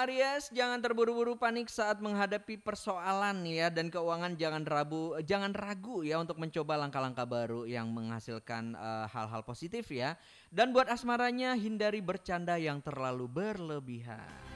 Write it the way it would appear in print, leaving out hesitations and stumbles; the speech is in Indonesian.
Aries, jangan terburu-buru panik saat menghadapi persoalan ya, dan keuangan jangan ragu ya untuk mencoba langkah-langkah baru yang menghasilkan hal-hal positif ya. Dan buat asmaranya hindari bercanda yang terlalu berlebihan.